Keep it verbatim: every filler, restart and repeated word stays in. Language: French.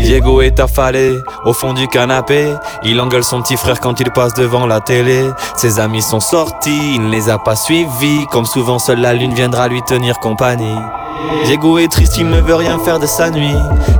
Diego est affalé au fond du canapé. Il engueule son petit frère quand il passe devant la télé. Ses amis sont sortis, il ne les a pas suivis. Comme souvent seule la lune viendra lui tenir compagnie. Diego est triste, il ne veut rien faire de sa nuit.